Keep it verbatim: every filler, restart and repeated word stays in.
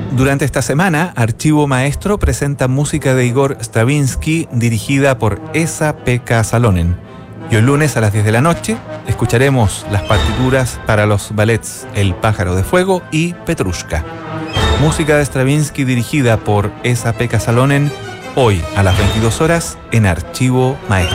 Durante esta semana, Archivo Maestro presenta música de Igor Stravinsky dirigida por Esa-Pekka Salonen. Y el lunes a las diez de la noche escucharemos las partituras para los ballets El pájaro de fuego y Petrushka. Música de Stravinsky dirigida por Esa-Pekka Salonen, hoy a las veintidós horas en Archivo Maestro.